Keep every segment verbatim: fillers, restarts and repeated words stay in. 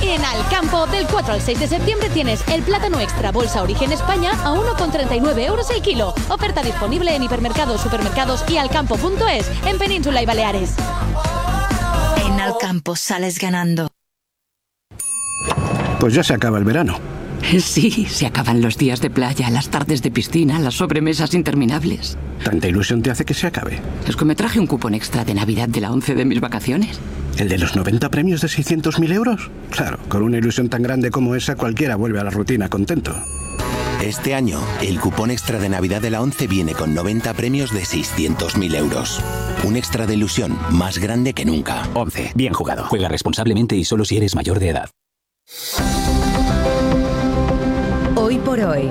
En Alcampo, del cuatro al seis de septiembre tienes el plátano extra bolsa Origen España a uno con treinta y nueve euros el kilo. Oferta disponible en hipermercados, supermercados y alcampo punto es en Península y Baleares. En Alcampo sales ganando. Pues ya se acaba el verano. Sí, se acaban los días de playa, las tardes de piscina, las sobremesas interminables. ¿Tanta ilusión te hace que se acabe? Es que me traje un cupón extra de Navidad de la once de mis vacaciones. ¿El de los noventa premios de seiscientos mil euros? Claro, con una ilusión tan grande como esa, cualquiera vuelve a la rutina contento. Este año, el cupón extra de Navidad de la once viene con noventa premios de seiscientos mil euros. Un extra de ilusión más grande que nunca. once. Bien jugado. Juega responsablemente y solo si eres mayor de edad. Hoy por hoy,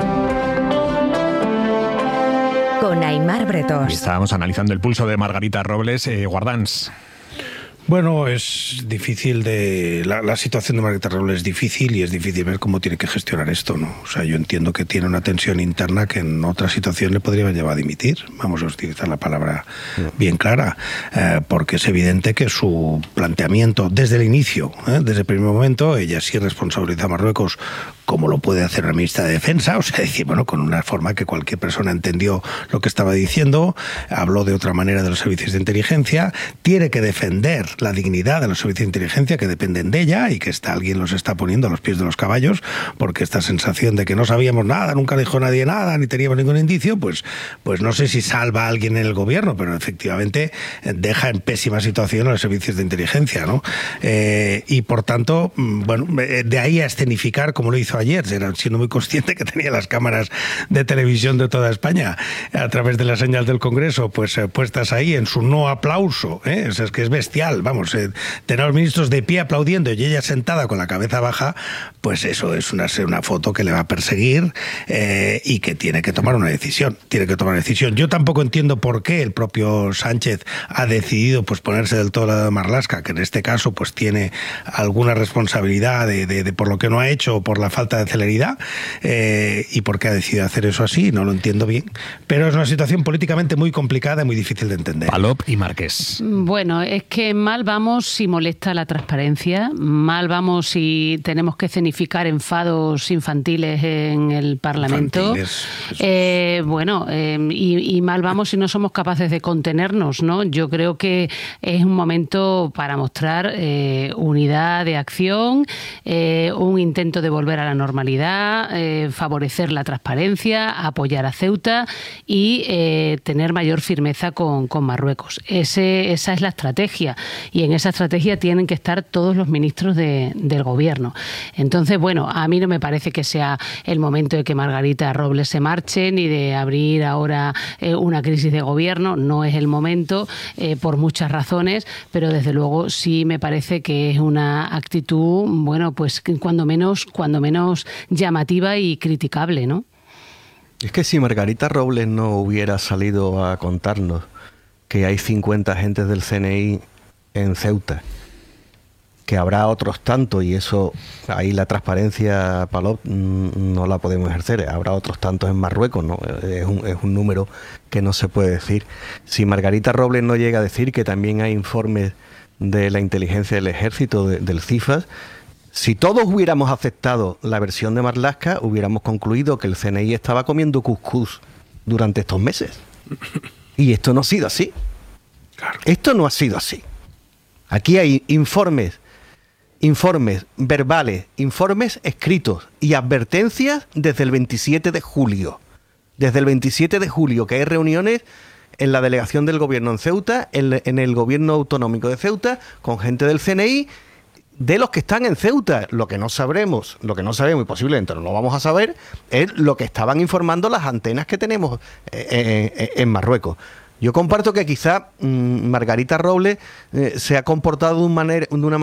con Aimar Bretós. Estábamos analizando el pulso de Margarita Robles. Eh, Guardans. Bueno, es difícil de... La, la situación de Margarita Robles es difícil y es difícil ver cómo tiene que gestionar esto, ¿no? O sea, yo entiendo que tiene una tensión interna que en otra situación le podría haber llevado a dimitir. Vamos a utilizar la palabra bien clara, eh, porque es evidente que su planteamiento desde el inicio, ¿eh? desde el primer momento, ella sí responsabiliza a Marruecos como lo puede hacer la ministra de Defensa, o sea, decir, bueno, con una forma que cualquier persona entendió lo que estaba diciendo, habló de otra manera de los servicios de inteligencia, tiene que defender la dignidad de los servicios de inteligencia que dependen de ella y que está, alguien los está poniendo a los pies de los caballos, porque esta sensación de que no sabíamos nada, nunca dijo nadie nada, ni teníamos ningún indicio, pues, pues no sé si salva a alguien en el gobierno, pero efectivamente deja en pésima situación a los servicios de inteligencia, ¿no? Eh, y por tanto, bueno, de ahí a escenificar, como lo hizo ayer, siendo muy consciente que tenía las cámaras de televisión de toda España a través de la señal del Congreso pues eh, puestas ahí en su no aplauso, ¿eh? O sea, es que es bestial, vamos, eh, tener a los ministros de pie aplaudiendo y ella sentada con la cabeza baja, pues eso es una, una foto que le va a perseguir eh, y que tiene que tomar una decisión, tiene que tomar una decisión. Yo tampoco entiendo por qué el propio Sánchez ha decidido pues ponerse del todo lado de Marlaska, que en este caso pues tiene alguna responsabilidad de, de, de por lo que no ha hecho o por la falta de celeridad, eh, y por qué ha decidido hacer eso así, no lo entiendo bien, pero es una situación políticamente muy complicada y muy difícil de entender. Palop y Márquez. Bueno, es que mal vamos si molesta la transparencia, mal vamos si tenemos que escenificar enfados infantiles en el Parlamento, eh, bueno, eh, y, y mal vamos si no somos capaces de contenernos, ¿no? Yo creo que es un momento para mostrar eh, unidad de acción, eh, un intento de volver a la normalidad, eh, favorecer la transparencia, apoyar a Ceuta y eh, tener mayor firmeza con, con Marruecos. Ese, esa es la estrategia y en esa estrategia tienen que estar todos los ministros de, del gobierno. Entonces, bueno, a mí no me parece que sea el momento de que Margarita Robles se marche ni de abrir ahora eh, una crisis de gobierno, no es el momento eh, por muchas razones, pero desde luego sí me parece que es una actitud, bueno, pues cuando menos, cuando menos llamativa y criticable, ¿no? Es que si Margarita Robles no hubiera salido a contarnos que hay cincuenta agentes del C N I en Ceuta, que habrá otros tantos, y eso, ahí la transparencia, Palop, no la podemos ejercer, habrá otros tantos en Marruecos, ¿no? Es un, es un número que no se puede decir. Si Margarita Robles no llega a decir que también hay informes de la inteligencia del ejército, de, del CIFAS, si todos hubiéramos aceptado la versión de Marlaska, hubiéramos concluido que el C N I estaba comiendo cuscús durante estos meses. Y esto no ha sido así. Claro. Esto no ha sido así. Aquí hay informes, informes verbales, informes escritos y advertencias desde el veintisiete de julio. Desde el veintisiete de julio, que hay reuniones en la delegación del gobierno en Ceuta, en, en el gobierno autonómico de Ceuta, con gente del C N I, de los que están en Ceuta. Lo que no sabremos, lo que no sabemos y posiblemente no lo vamos a saber, es lo que estaban informando las antenas que tenemos en, en, en Marruecos. Yo comparto que quizá mmm, Margarita Robles eh, se ha comportado de, un manera, de una manera